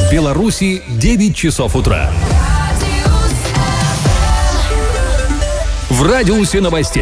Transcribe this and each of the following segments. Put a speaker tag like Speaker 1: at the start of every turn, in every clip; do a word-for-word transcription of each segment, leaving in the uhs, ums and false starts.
Speaker 1: В Беларуси девять часов утра. В радиусе новостей.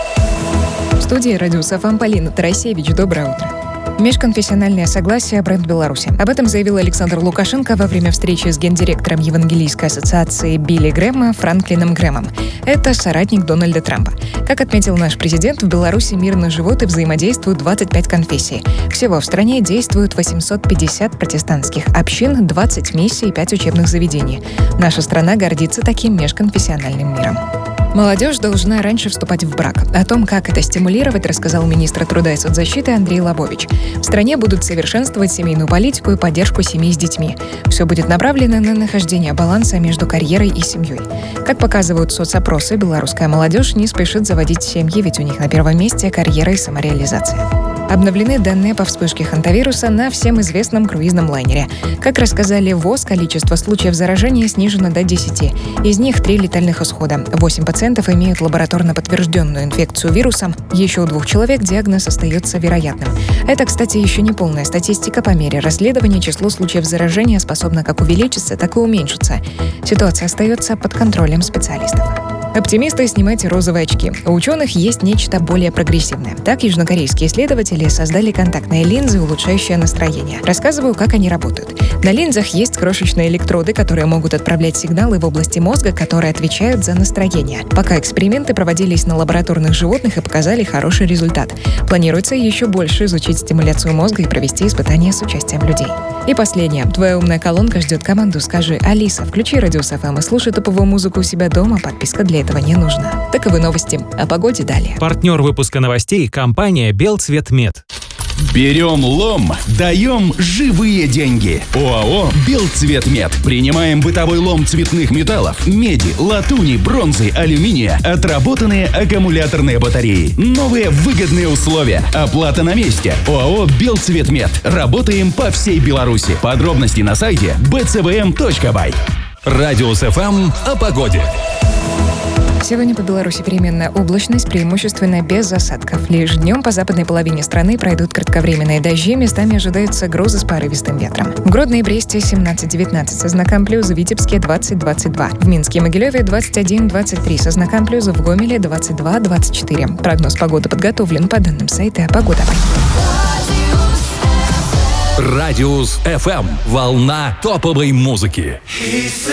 Speaker 2: В студии «Радиус ФМ» Полина Тарасевич. Доброе утро. Межконфессиональное согласие – бренд Беларуси. Об этом заявил Александр Лукашенко во время встречи с гендиректором Евангелийской ассоциации Билли Грэма Франклином Грэмом. Это соратник Дональда Трампа. Как отметил наш президент, в Беларуси мирно живут и взаимодействуют двадцать пять конфессий. Всего в стране действуют восемьсот пятьдесят протестантских общин, двадцать миссий и пять учебных заведений. Наша страна гордится таким межконфессиональным миром. Молодежь должна раньше вступать в брак. О том, как это стимулировать, рассказал министр труда и соцзащиты Андрей Лобович. В стране будут совершенствовать семейную политику и поддержку семей с детьми. Все будет направлено на нахождение баланса между карьерой и семьей. Как показывают соцопросы, белорусская молодежь не спешит заводить семьи, ведь у них на первом месте карьера и самореализация. Обновлены данные по вспышке хантавируса на всем известном круизном лайнере. Как рассказали ВОЗ, количество случаев заражения снижено до десяти. Из них три летальных исхода. восемь пациентов имеют лабораторно подтвержденную инфекцию вирусом. Еще у двух человек диагноз остается вероятным. Это, кстати, еще не полная статистика. По мере расследования число случаев заражения способно как увеличиться, так и уменьшиться. Ситуация остается под контролем специалистов. Оптимисты, снимайте розовые очки. У ученых есть нечто более прогрессивное. Так, южнокорейские исследователи создали контактные линзы, улучшающие настроение. Рассказываю, как они работают. На линзах есть крошечные электроды, которые могут отправлять сигналы в области мозга, которые отвечают за настроение. Пока эксперименты проводились на лабораторных животных и показали хороший результат. Планируется еще больше изучить стимуляцию мозга и провести испытания с участием людей. И последнее. Твоя умная колонка ждет команду. Скажи: «Алиса, включи Радиус ФМ и слушай топовую музыку у себя дома». Подписка для этого не нужна. Таковы новости. О погоде далее.
Speaker 3: Партнер выпуска новостей – компания «Белцветмет».
Speaker 4: Берем лом, даем живые деньги. ОАО «Белцветмет». Принимаем бытовой лом цветных металлов, меди, латуни, бронзы, алюминия, отработанные аккумуляторные батареи. Новые выгодные условия. Оплата на месте. ОАО «Белцветмет». Работаем по всей Беларуси. Подробности на сайте би цэ вэ эм точка бай.
Speaker 1: Радиус ФМ о погоде.
Speaker 2: Сегодня по Беларуси переменная облачность, преимущественно без осадков. Лишь днем по западной половине страны пройдут кратковременные дожди, местами ожидаются грозы с порывистым ветром. В Гродно и Бресте семнадцать девятнадцать со знаком плюс, в Витебске двадцать двадцать два, в Минске и Могилеве двадцать один двадцать три со знаком плюс, в Гомеле двадцать два двадцать четыре. Прогноз погоды подготовлен по данным сайта «Погода».
Speaker 1: Радиус ФМ. Волна топовой музыки.